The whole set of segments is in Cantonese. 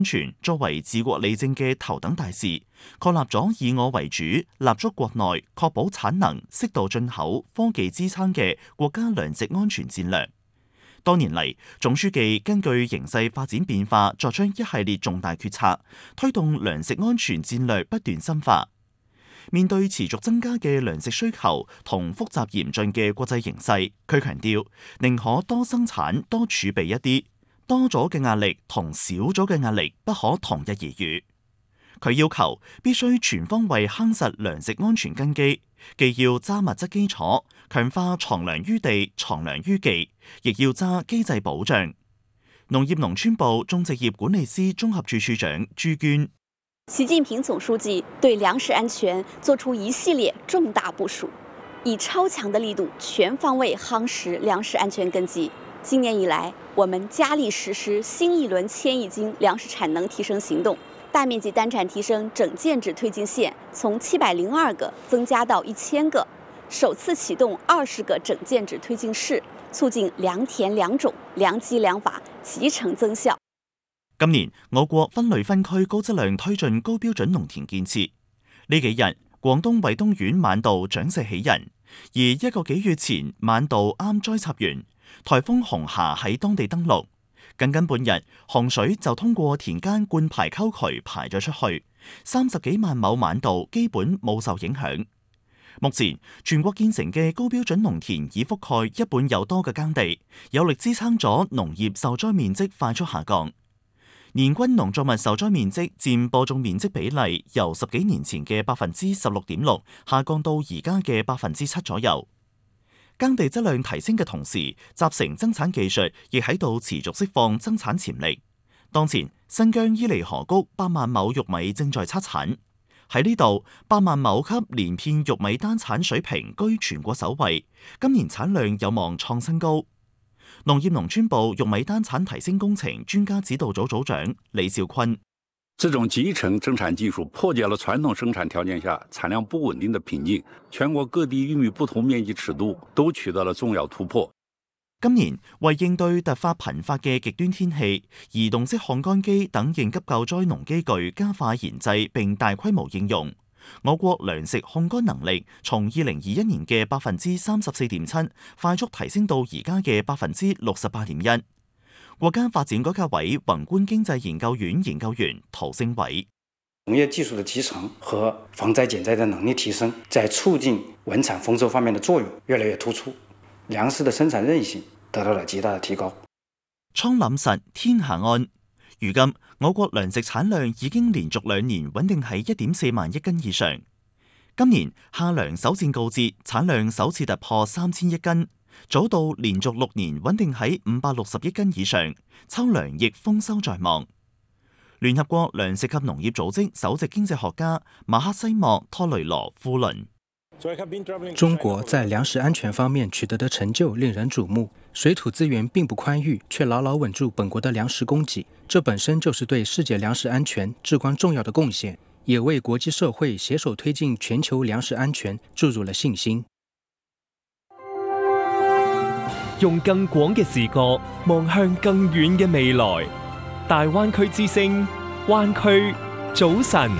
安全作為治國理政嘅頭等大事，確立咗以我為主、立足國內、確保產能、適度進口、科技支撐嘅國家糧食安全戰略。多年嚟，總書記根據形勢發展變化，作出一系列重大決策，推動糧食安全戰略不斷深化。面對持續增加嘅糧食需求同複雜嚴峻嘅國際形勢，佢強調寧可多生產多儲備一啲，多咗嘅壓力同少咗嘅壓力不可同日而語。佢要求必須全方位夯實糧食安全根基，既要揸物質基礎，強化藏糧於地、藏糧於技，亦要揸機制保障。農業農村部種植業管理司綜合處處長朱娟： 習近平總書記對糧食安全作出一系列重大部署，以超強的力度全方位夯實糧食安全根基。今年以來，我們加力實施新一輪千億斤糧食產能提升行動，大面積單產提升整建制推進線從702個增加到1000個，首次啟動20個整建制推進室，促進良田良種、良機良法集成增效。 今年我國分類分區高質量推進高標準農田建設。呢幾日，廣東惠東縣晚稻長勢喜人，而1個幾月前晚稻啱栽插完，颱風紅霞喺當地登陸，僅僅半日，洪水就通過田間灌排溝渠排咗出去，30幾萬畝晚稻基本冇受影響。目前全國建成嘅高標準農田已覆蓋1半有多嘅耕地，有力支撐咗農業受災面積快速下降。年均農作物受災面積佔播種面積比例由10幾年前嘅16.6%下降到而家嘅7%左右。耕地質量提升嘅同時，集成增產技術亦喺度持續釋放增產潛力。當前新疆伊犁河谷8萬畝玉米正在測產，喺呢度8萬畝級連片玉米單產水平居全國首位，今年產量有望創新高。農業農村部玉米單產提升工程專家指導組組長李兆坤： 這種集成增產技術破解了傳統生產條件下產量不穩定的瓶頸，全國各地玉米不同面積尺度都取得了重要突破。 今年為應對突發頻發嘅極端天氣，移動式烘乾機等應急救災農機具加快研製並大規模應用。我國糧食烘乾能力從2021年嘅34.7%快速提升到而家嘅68.1%。國家發展改革委宏觀經濟研究院研究員陶星偉： 農業技術的集成和防災減災的能力提升，在促進穩產豐收方面的作用越來越突出，糧食的生產韌性得到了極大的提高。 倉廩實天下安。如今，我國糧食產量已經連續2年穩定喺1.4萬億斤以上。今年夏糧首戰告捷，產量首次突破3000億斤。早稻連續6年穩定喺560億斤以上，秋糧亦豐收在望。聯合國糧食及農業組織首席經濟學家馬克西莫托雷羅夫倫： 中國在糧食安全方面取得的成就令人矚目，水土資源並不寬裕，卻牢牢穩住本國的糧食供給，這本身就是對世界糧食安全至關重要的貢獻，也為國際社會攜手推進全球糧食安全注入了信心。 用更廣嘅視角望向更遠嘅未來，大灣區之聲，灣區早晨。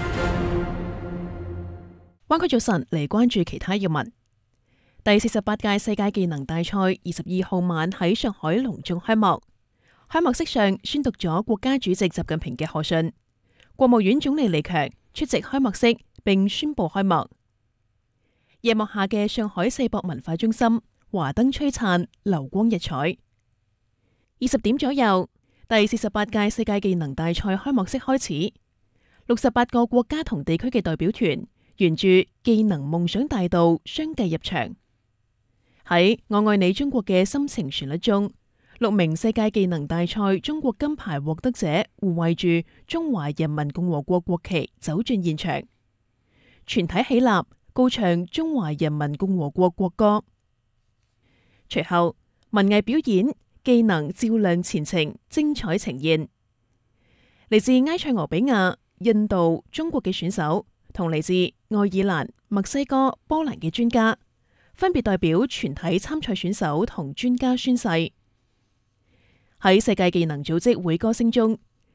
灣區早晨嚟關注其他要聞。第48屆世界技能大賽22號晚喺上海隆重開幕。開幕式上宣讀咗國家主席習近平嘅賀信，國務院總理李強出席開幕式並宣布開幕。夜幕下嘅上海世博文化中心華燈璀璨，流光溢彩。20點左右，第48屆世界技能大賽開幕式開始，68個國家同地區嘅代表團沿住技能夢想大道相繼入場。喺我愛你中國嘅深情旋律中，6名世界技能大賽中國金牌獲得者護衛住中華人民共和國國旗走進現場，全體起立高唱中華人民共和國國歌。隨後文藝表演、技能照亮前程，精彩呈現。嚟自埃塞俄比亞、印度、中國嘅選手同嚟自愛爾蘭、墨西哥、波蘭嘅專家，分別代表全體參賽選手同專家宣誓。喺世界技能組織會歌聲中，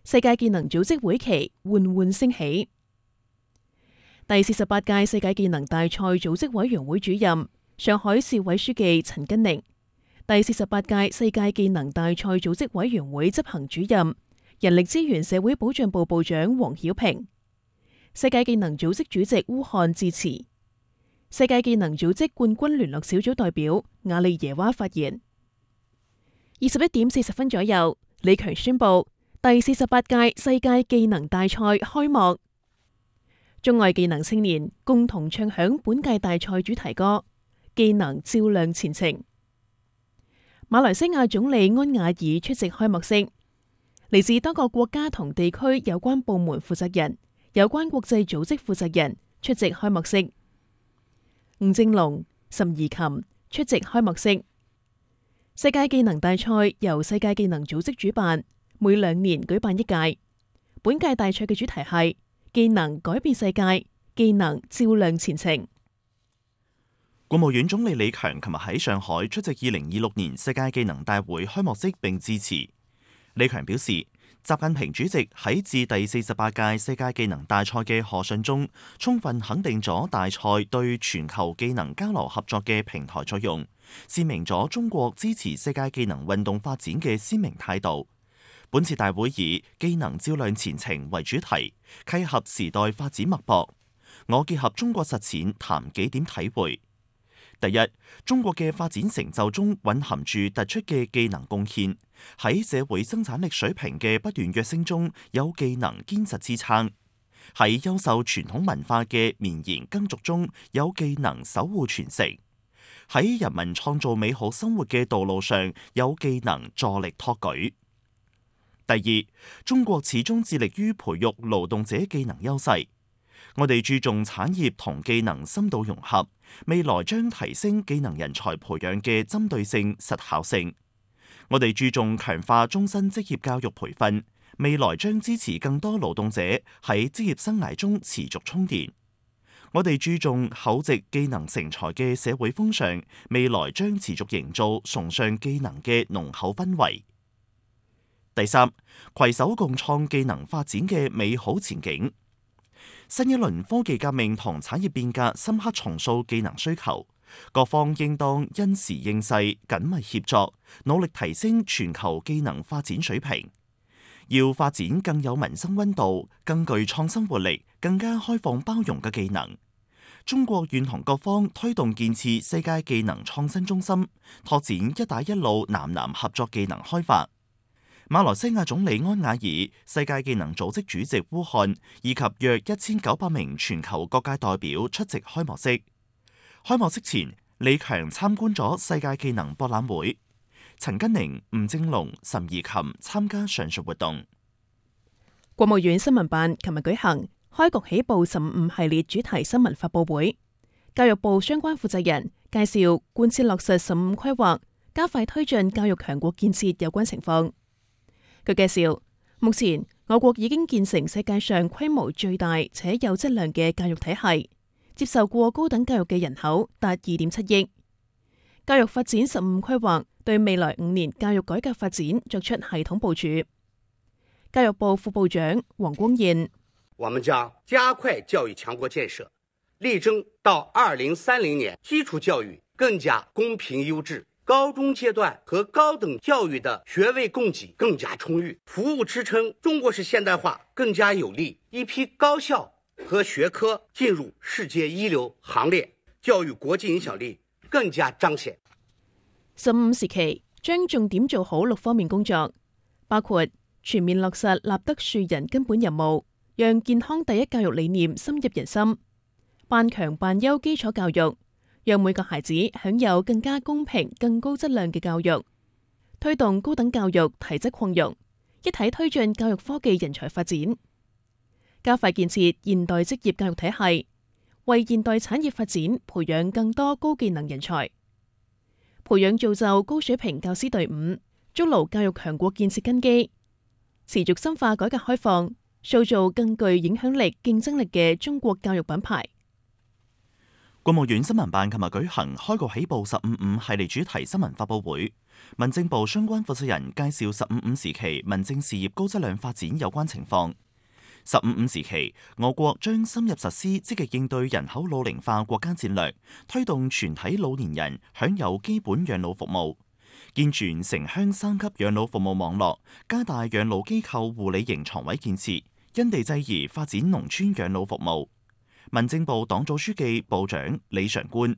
世界技能組織會旗緩緩升起。第48屆世界技能大賽組織委員會主任、上海市委書記陳根寧，第48屆世界技能大賽組織委員會執行主任、人力資源社會保障部部長黃曉平，世界技能組織主席烏漢致辭。世界技能組織冠軍聯絡小組代表瓦利耶娃發言。21點40分左右，李強宣布第48屆世界技能大賽開幕。中外技能青年共同唱響本屆大賽主題歌，技能照亮前程。馬來西亞總理安瓦爾出席開幕式，嚟自多個國家同地區有關部門負責人、有關國際組織負責人出席開幕式。吳正龍、岑怡琴出席開幕式。世界技能大賽由世界技能組織主辦，每2年舉辦一屆。本屆大賽嘅主題係技能改變世界，技能照亮前程。 國務院總理李強琴日喺上海出席2026年世界技能大會開幕式並致辭。李強表示，習近平主席喺致第48屆世界技能大賽嘅賀信中，充分肯定咗大賽對全球技能交流合作嘅平台作用，闡明咗中國支持世界技能運動發展嘅鮮明態度。本次大會以技能照亮前程為主題，契合時代發展脈搏。我結合中國實踐談幾點體會。第一，中國嘅發展成就中蘊含住突出嘅技能貢獻，喺社會生產力水平嘅不斷躍升中有技能堅實支撐，喺優秀傳統文化嘅綿延耕續中有技能守護傳承，喺人民創造美好生活嘅道路上有技能助力托舉。第二，中國始終致力於培育勞動者技能優勢。我哋注重產業同技能深度融合，未來將提升技能人才培養嘅針對性、實效性。我哋注重強化終身職業教育培訓，未來將支持更多勞動者喺職業生涯中持續充電。我哋注重厚植技能成才嘅社會風尚，未來將持續營造崇尚技能嘅濃厚氛圍。第三，攜手共創技能發展嘅美好前景。新一輪科技革命同產業變革深刻重塑技能需求，各方應當因時應勢，緊密協作，努力提升全球技能發展水平。要發展更有民生溫度、更具創新活力、更加開放包容嘅技能。中國願同各方推動建設世界技能創新中心，拓展一帶一路南南合作技能開發。馬來西亞總理安瓦爾、世界技能組織主席烏漢以及約1900名全球各界代表出席開幕式。開幕式前，李強參觀咗世界技能博覽會。陳根寧、吳正龍、岑怡琴參加上述活動。 國務院新聞辦琴日舉行開局起步15系列主題新聞發佈會，教育部相關負責人介紹貫徹落實15規劃，加快推進教育強國建設有關情況。佢介紹，目前我國已經建成世界上規模最大且有質量嘅教育體系，接受過高等教育嘅人口達2.7億。教育發展15規劃對未來5年教育改革發展作出系統部署。教育部副部長黃光彥： 我們將加快教育強國建設，力爭到2030年基礎教育更加公平優質，高中階段和高等教育的學位供給更加充裕，服務支撐中國式現代化更加有力，一批高校和學科進入世界一流行列，教育國際影響力更加彰顯。 15時期將重點做好6方面工作，包括全面落實立德樹人根本任務，讓健康第一教育理念深入人心，辦強辦優基礎教育，讓每個孩子享有更加公平、更高質量嘅教育，推動高等教育體質擴容，一體推進教育科技人才發展，加快建設現代職業教育體系，為現代產業發展培養更多高技能人才，培養造就高水平教師隊伍，築牢教育強國建設根基，持續深化改革開放，塑造更具影響力、競爭力嘅中國教育品牌。 國務院新聞辦琴日舉行開局起步15系列主題新聞發佈會， 民政部相關負責人介紹15.5時期民政事業高質量發展有關情況。15.5時期，我國將深入實施積極應對人口老齡化國家戰略，推動全體老年人享有基本養老服務，健全城鄉3級養老服務網絡，加大養老機構護理型床位建設，因地制宜發展農村養老服務。民政部黨組書記、部長李常觀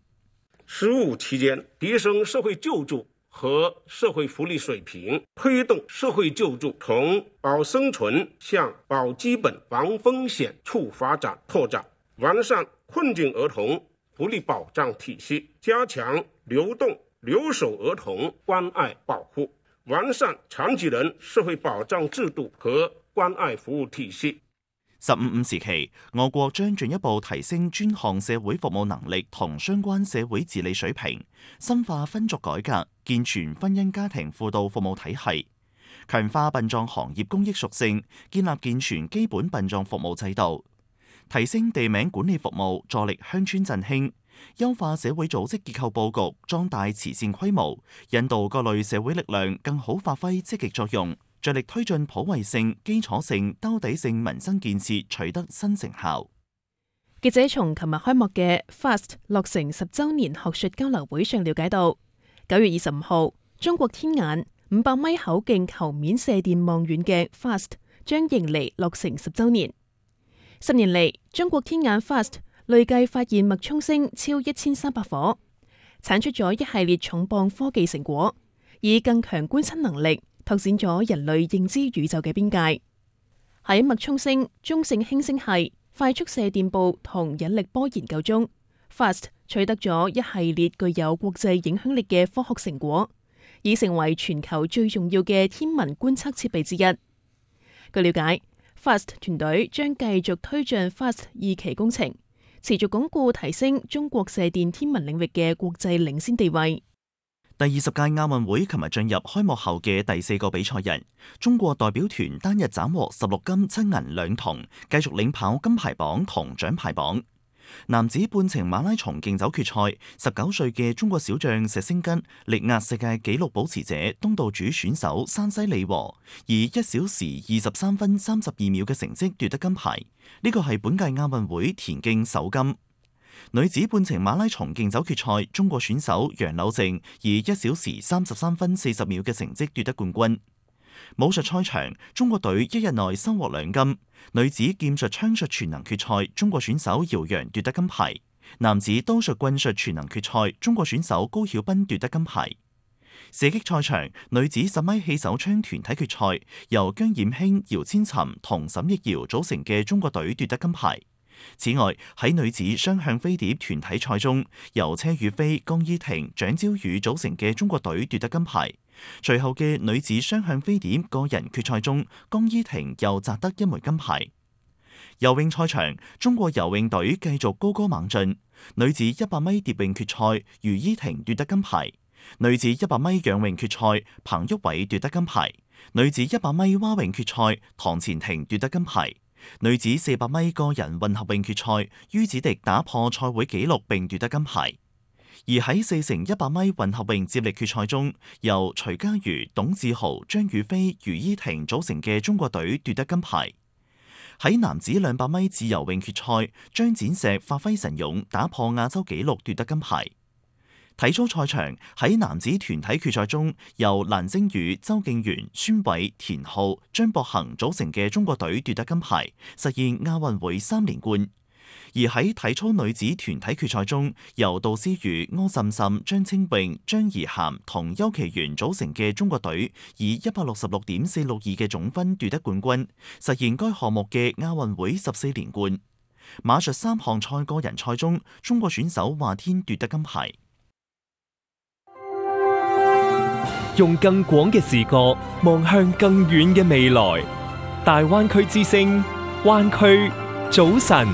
15期間，提升社會救助和社會福利水平，推動社會救助從保生存向保基本、防風險處發展拓展，完善困境兒童福利保障體系，加強流動留守兒童關愛保護，完善殘疾人社會保障制度和關愛服務體系。 15.5時期，我國將進一步提升專項社會服務能力同相關社會治理水平，深化分族改革，健全婚姻家庭輔導服務體系，強化殯葬行業公益屬性，建立健全基本殯葬服務制度，提升地名管理服務，助力鄉村振興，優化社會組織結構佈局，壯大慈善規模，引導各類社會力量更好發揮積極作用，着力推進普惠性、基礎性、兜底性民生建設取得新成效。 記者從琴日開幕嘅 FAST 落成10週年學術交流會上了解到，9月25號，中國天眼500米口徑球面射電望遠鏡 FAST 將迎嚟落成10週年。10年嚟，中國天眼 FAST 累計發現脈衝星超1300顆，產出咗一系列重磅科技成果，以更強觀測能力拓展咗人類認知宇宙嘅邊界。喺脈衝星、中性輕星系、快速射電暴同引力波研究中， FAST 取得咗一系列具有國際影響力嘅科學成果，已成為全球最重要嘅天文觀測設備之一。據了解， FAST 團隊將繼續推進 FAST 2期工程，持續鞏固提升中國射電天文領域嘅國際領先地位。 第20屆亞運會琴日進入開幕後嘅第4個比賽日，中國代表團單日斬獲16金7銀2銅，繼續領跑金牌榜同獎牌榜。男子半程馬拉松競走決賽，19歲嘅中國小將石星根力壓世界紀錄保持者東道主選手山西利和，以1小時23分32秒嘅成績奪得金牌。呢個係本屆亞運會田徑首金。女子半程馬拉松競走決賽，中國選手楊柳靜以1小時33分40秒嘅成績奪得冠軍。武術賽場，中國隊一日內收穫2金。女子劍術槍術全能決賽，中國選手姚洋奪得金牌；男子刀術棍術全能決賽，中國選手高曉斌奪得金牌。射擊賽場，女子10米氣手槍團體決賽，由姜冉馨、姚千尋同沈憶瑤組成嘅中國隊奪得金牌。此外，喺女子雙向飛碟團體賽中，由車宇飛、江依婷、蔣朝宇組成嘅中國隊奪得金牌。隨後嘅女子雙向飛碟個人決賽中，江依婷又摘得1枚金牌。游泳賽場，中國游泳隊繼續高歌猛進。女子100米蝶泳決賽，余依婷奪得金牌；女子100米仰泳決賽，彭旭偉奪得金牌；女子100米蛙泳決賽，唐前婷奪得金牌；女子400米個人混合泳決賽，于子迪打破賽會紀錄並奪得金牌。而喺4乘100米混合泳接力決賽中，由徐嘉餘、董志豪、張雨霏、余依婷組成嘅中國隊奪得金牌。喺男子200米自由泳決賽，張展石發揮神勇，打破亞洲紀錄奪得金牌。體操賽場，喺男子團體決賽中，由蘭晶宇、周敬源、孫偉、田浩、張博恒組成嘅中國隊奪得金牌，實現亞運會3連冠。而喺體操女子團體決賽中，由杜思雨、柯浸浸、張清穎、張怡涵同邱其元組成嘅中國隊，以166.462嘅總分奪得冠軍，實現該項目嘅亞運會14連冠。馬術3項賽個人賽中，中國選手華天奪得金牌。 用更廣嘅視角望向更遠嘅未來，大灣區之聲，灣區早晨。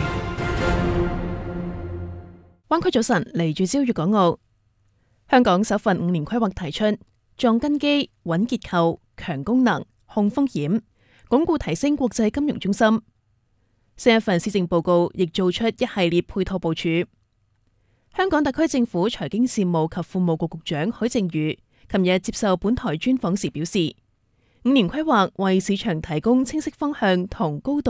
灣區早晨，嚟聚焦粵港澳。香港首份5年規劃提出壯根基、穩結構、強功能、控風險，鞏固提升國際金融中心。新一份施政報告亦做出一系列配套部署。香港特區政府財經事務及庫務局局長許正宇琴日接受本台專訪時表示，5年規劃為市場提供清晰方向同高度